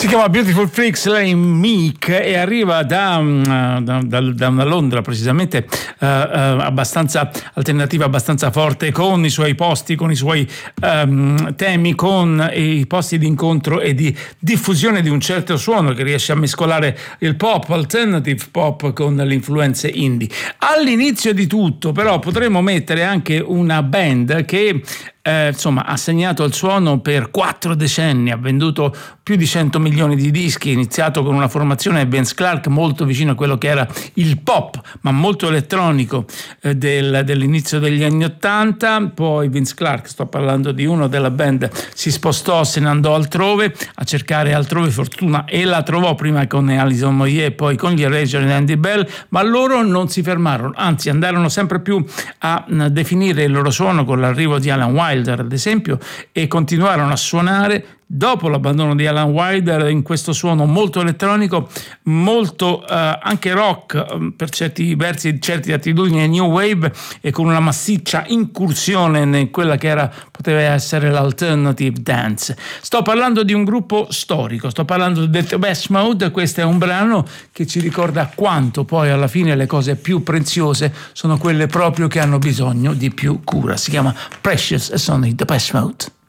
Si chiama Beautiful Freaks, lei Meek, e arriva da una Londra precisamente abbastanza alternativa, abbastanza forte, con i suoi posti, con i suoi temi, con i posti di incontro e di diffusione di un certo suono che riesce a mescolare il pop, alternative pop, con le influenze indie. All'inizio di tutto però potremmo mettere anche una band che ha segnato il suono per 4 decenni, ha venduto più di 100 milioni di dischi, ha iniziato con una formazione Vince Clarke molto vicino a quello che era il pop, ma molto elettronico dell'inizio degli anni 80. Poi Vince Clarke, sto parlando di uno della band, si spostò, se ne andò altrove a cercare altrove fortuna e la trovò, prima con Alison Moyet e poi con gli Erasure e Andy Bell, ma loro non si fermarono, anzi andarono sempre più a definire il loro suono con l'arrivo di Alan Wilder, ad esempio, e continuarono a suonare dopo l'abbandono di Alan Wilder in questo suono molto elettronico, molto anche rock per certi versi, certe attitudini new wave, e con una massiccia incursione in quella che poteva essere l'alternative dance. Sto parlando di un gruppo storico, sto parlando di Depeche Mode. Questo è un brano che ci ricorda quanto poi alla fine le cose più preziose sono quelle proprio che hanno bisogno di più cura. Si chiama Precious e sono i Depeche Mode.